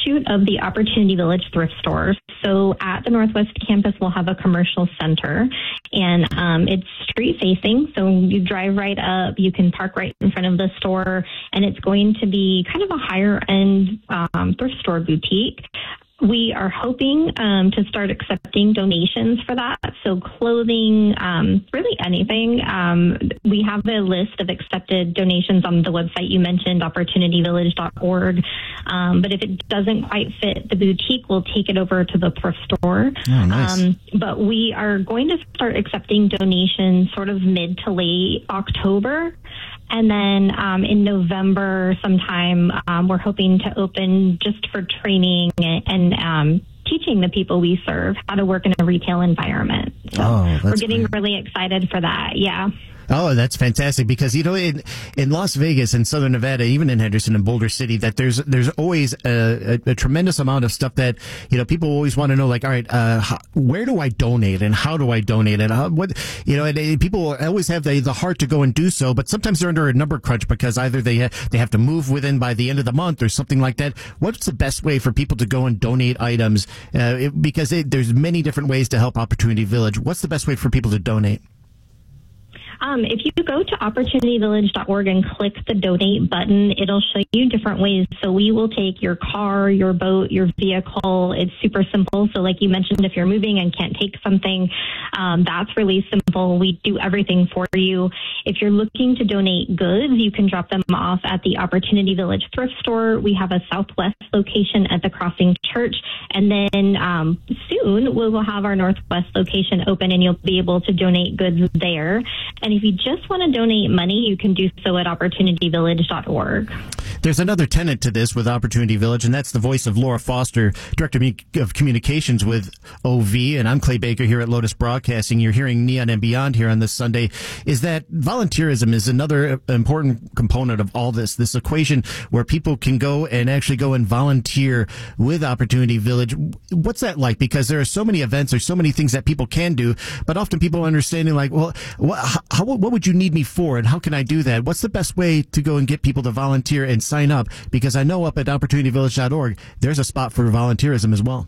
offshoot of the Opportunity Village thrift stores. So at the Northwest campus, we'll have a commercial center, and it's street facing. So you drive right up, you can park right in front of the store, and it's going to be kind of a higher end thrift store boutique. We are hoping to start accepting donations for that. So clothing, really anything. We have a list of accepted donations on the website you mentioned, opportunityvillage.org. But if it doesn't quite fit the boutique, we'll take it over to the thrift store. Oh, nice. But we are going to start accepting donations sort of mid to late October. And then in November sometime, we're hoping to open just for training and teaching the people we serve how to work in a retail environment. So we're getting really excited for that. Yeah. Oh, that's fantastic because, in Las Vegas and Southern Nevada, even in Henderson and Boulder City, that there's always a tremendous amount of stuff that, people always want to know, like, all right, where do I donate and how do I donate and and people always have the heart to go and do so, but sometimes they're under a number crunch because either they have to move within by the end of the month or something like that. What's the best way for people to go and donate items? Because there's many different ways to help Opportunity Village. What's the best way for people to donate? If you go to opportunityvillage.org and click the donate button, it'll show you different ways. So we will take your car, your boat, your vehicle. It's super simple. So like you mentioned, if you're moving and can't take something, that's really simple. We do everything for you. If you're looking to donate goods, you can drop them off at the Opportunity Village thrift store. We have a Southwest location at the Crossing Church. And then soon we will have our Northwest location open and you'll be able to donate goods there. And if you just want to donate money, you can do so at opportunityvillage.org. There's another tenet to this with Opportunity Village, and that's the voice of Laura Foster, Director of Communications with OV, and I'm Clay Baker here at Lotus Broadcasting. You're hearing Neon and Beyond here on this Sunday, is that volunteerism is another important component of all this equation where people can go and actually go and volunteer with Opportunity Village. What's that like? Because there are so many events, there's so many things that people can do, but often people are understanding like, well, what would you need me for, and how can I do that? What's the best way to go and get people to volunteer and sign up? Because I know up at opportunityvillage.org, there's a spot for volunteerism as well.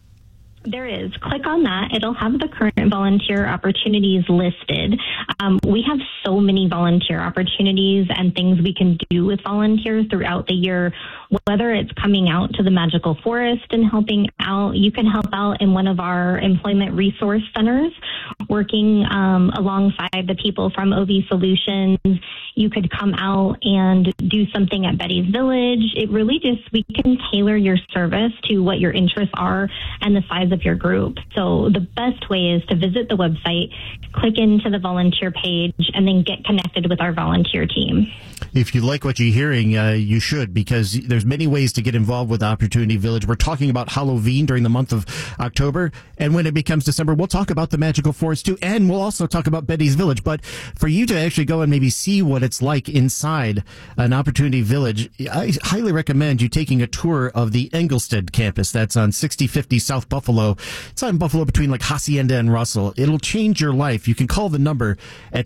There is. Click on that. It'll have the current volunteer opportunities listed. We have so many volunteer opportunities and things we can do with volunteers throughout the year, whether it's coming out to the Magical Forest and helping out. You can help out in one of our employment resource centers, working alongside the people from OV Solutions. You could come out and do something at Betty's Village. It really we can tailor your service to what your interests are and the size of your group. So the best way is to visit the website, click into the volunteer page, and then get connected with our volunteer team. If you like what you're hearing, you should, because there's many ways to get involved with Opportunity Village. We're talking about Halloween during the month of October, and when it becomes December, we'll talk about the Magical Forest too, and we'll also talk about Betty's Village. But for you to actually go and maybe see what it's like inside an Opportunity Village, I highly recommend you taking a tour of the Engelstad campus. That's on 6050 South Buffalo. It's on Buffalo between like Hacienda and Russell. It'll change your life. You can call the number at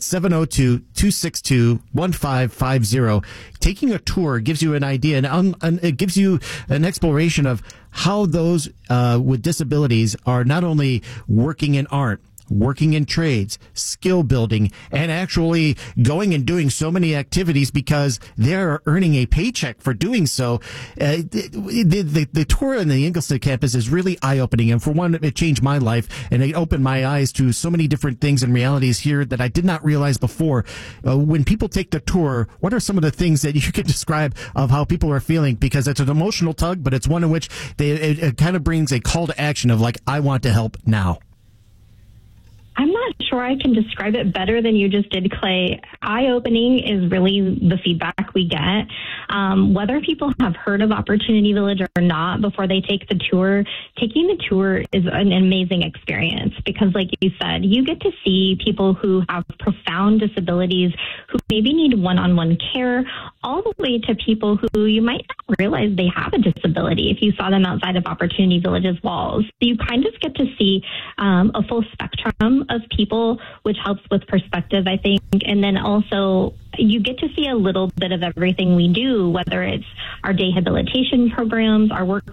702-262-1550. Taking a tour gives you an idea, and it gives you an exploration of how those with disabilities are not only working in art, working in trades, skill building, and actually going and doing so many activities because they're earning a paycheck for doing so. The tour in the Engelstad campus is really eye-opening, and for one, it changed my life, and it opened my eyes to so many different things and realities here that I did not realize before. When people take the tour, what are some of the things that you could describe of how people are feeling? Because it's an emotional tug, but it's one in which it kind of brings a call to action of like, I want to help now. I'm not sure I can describe it better than you just did, Clay. Eye-opening is really the feedback we get. Whether people have heard of Opportunity Village or not before they take the tour, taking the tour is an amazing experience because, like you said, you get to see people who have profound disabilities, who maybe need one-on-one care, all the way to people who you might not realize they have a disability if you saw them outside of Opportunity Village's walls. So you kind of get to see a full spectrum of people, which helps with perspective, I think. And then also you get to see a little bit of everything we do, whether it's our day habilitation programs, our work